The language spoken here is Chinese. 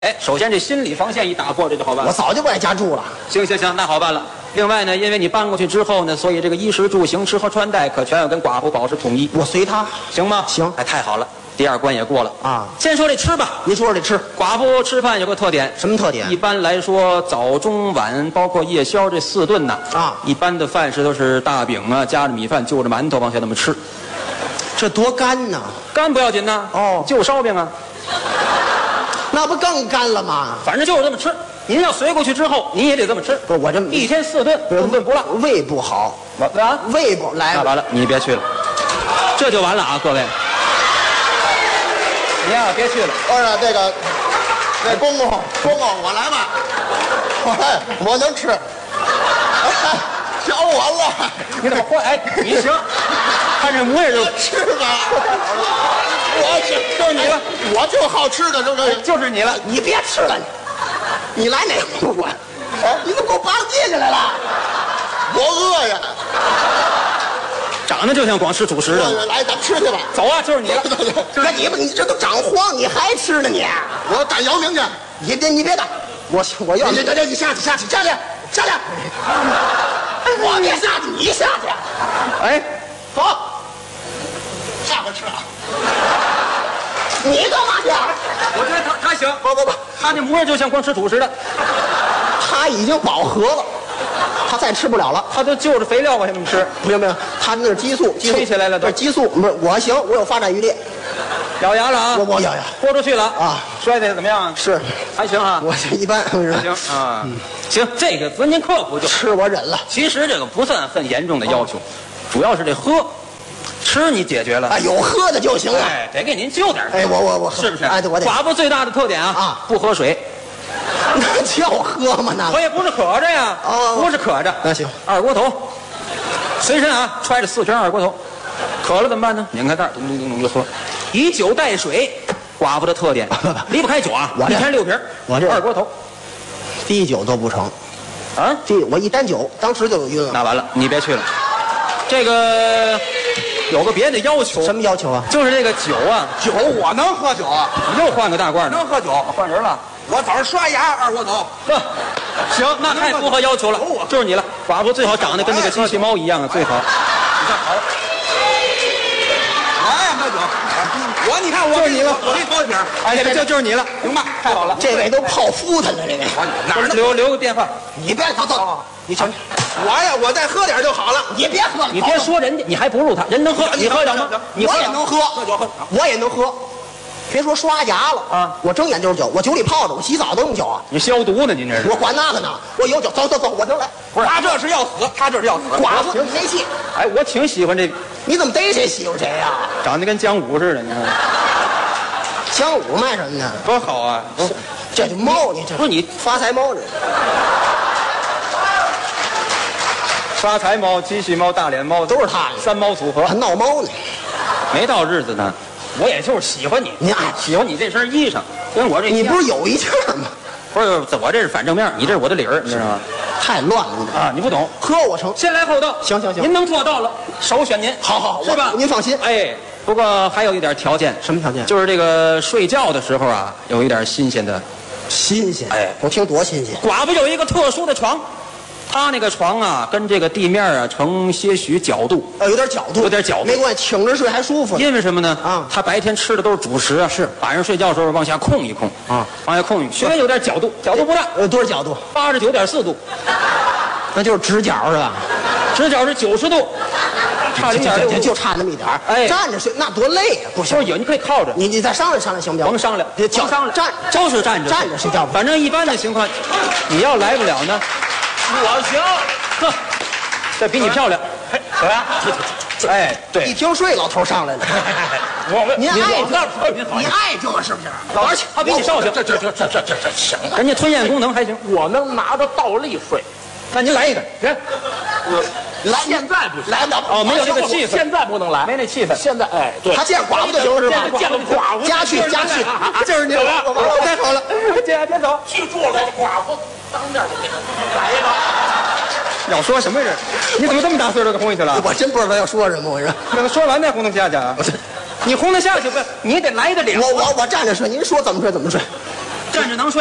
哎，首先这心理防线一打破，这就好办了。 我早就不在家住了。 行，那好办了。另外呢，因为你搬过去之后呢，所以这个衣食住行、吃喝穿戴可全要跟寡妇保持统一。 我随他， 行吗？ 行。 哎，太好了，第二关也过了啊。 先说这吃吧， 您说说这吃。 寡妇吃饭有个特点， 什么特点？ 一般来说，早中晚包括夜宵这4顿呢，一般的饭食都是大饼啊，夹着米饭，就着馒头往下那么吃。 这多干呐！ 干不要紧呐，就烧饼啊。 那不更干了吗？ 反正就是这么吃。您要随过去之后，您也得这么吃。 不是我这一天4顿，顿顿不落。 胃不好，胃不来。 那完了，你别去了，这就完了啊，各位。你呀，别去了。 不是那公公，我来吧，我能吃。教我了， 你怎么换？哎，你行，看这模样就吃吧。就是你了，我就好吃的， 就是你了。 你别吃了，你来哪户啊？你怎么给我扒地下来了？ 我饿呀！ 长得就像光吃主食的。 来，咱们吃去吧。 走啊，就是你了。 那你这都长黄，你还吃呢你？ 我赶姚明去。 你别打，我要你下去。 我别下去，你下去。 哎， 走， 下回吃啊。 你干嘛去？ 我觉得他行。 不， 他那模样就像光吃主食的。 他已经饱和了，他再吃不了了。 他都就着肥料往下那么吃。 不行，他那是激素吹起来了都。 激素不是我行，我有发展余地。 咬牙了啊！ 我咬牙豁出去了啊！ 摔得怎么样？ 是还行啊， 我一般。 行啊，行，这个咱您克服就吃，我忍了。 其实这个不算很严重的要求，主要是这喝，吃你解决了。 啊，有喝的就行了。 哎，得给您就点。 哎，我是不是？ 哎，对，我得。 寡妇最大的特点啊，不喝水。 那叫喝吗？那我也不是渴着呀，不是渴着。 那行， 二锅头，随身啊揣着4瓶二锅头，渴了怎么办呢？拧开盖，咚就喝。以酒代水，寡妇的特点，离不开酒啊。一天6瓶， 我这二锅头， 滴酒都不成， 啊， 我一沾酒，当时就晕了。 那完了，你别去了。这个有个别的要求。 什么要求啊？ 就是这个酒啊， 酒我能喝酒， 你又换个大罐， 能喝酒， 换人了。 我早上刷牙二锅头。 行，那太符合要求了，就是你了。寡妇最好长得跟那个机器猫一样啊，最好。你看好了。 我爱喝酒。你看我就是你了， 我给你倒一瓶。 哎，就是你了， 行吧？ 太好了， 这位都泡芙他了，这位。 哪留个电话？ 你别走，你瞧， 我再喝点就好了。 你别喝了， 你别说人家，你还不如他，人能喝，你喝点吗？ 我也能喝，我也能喝。别说刷牙了啊， 我睁眼就是酒，我酒里泡着，我洗澡都用酒啊。 你消毒呢？您这是？ 我管那个呢，我有酒，走，我就来。 不是， 他这是要死， 寡妇，你没戏。 哎，我挺喜欢这， 你怎么逮谁喜欢谁呀？ 长得跟姜武似的，你看。 姜武卖什么呢？ 多好啊！ 这就猫，你这不是你发财猫这。 发财猫、机器猫、大脸猫都是他 ，3猫组合， 还闹猫呢。 没到日子呢。我也就是喜欢你， 你爱喜欢你这身衣裳，跟我这你不是有一件吗？ 不是，我这是反正面，你这是我的理儿，你知道吗？ 太乱了啊！你不懂， 喝我成， 先来后到。 行， 您能做到了，首选您。 好， 是吧？ 您放心。 哎，不过还有一点条件。 什么条件？ 就是这个睡觉的时候啊，有一点新鲜的。 新鲜？ 哎， 我听多新鲜。 寡妇有一个特殊的床。他那个床啊，跟这个地面啊成些许角度， 有点角度，没关系，挺着睡还舒服。 因为什么呢？ 啊， 他白天吃的都是主食啊，是晚上睡觉的时候往下控一控啊， 往下控，虽然有点角度，角度不大， 多少角度 ？89.4度， 那就是直角是吧？ 直角是90度，差0.6度， 就差那么一点。 哎， 站着睡那多累啊！不行， 你可以靠着， 你再商量商量行不行？ 甭商量，甭商量，就是站着睡觉。 反正一般的情况，你要来不了呢， 我行。 呵，这比你漂亮， 怎么样？ 哎，对，一听睡，老头上来了。您爱这是不是？ 老儿去，他比你少行。 这行了。 人家吞咽功能还行， 我能拿着倒立睡。 那您来一个， 人，来，现在不行， 来不了。 哦，没有这个气氛， 现在不能来， 没那气氛。 现在，哎，对， 他见寡妇就行是吧？ 见了寡妇， 家去， 就是你了，太好了，姐别走， 记住了，寡妇当面就给他来一个。 要说什么这？你怎么这么大岁数给轰下去了？ 我真不知道要说什么，我说。 那说完再轰他下去啊？你轰他下去不？你得来得了。 我站着睡，您说怎么睡怎么睡。 站着能睡。